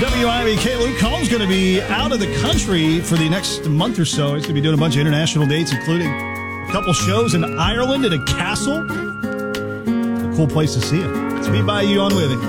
WIBK, Luke Combs going to be out of the country for the next month or so. He's going to be doing a bunch of international dates, including a couple shows in Ireland at a castle. A cool place to see him. Speed by you on with it.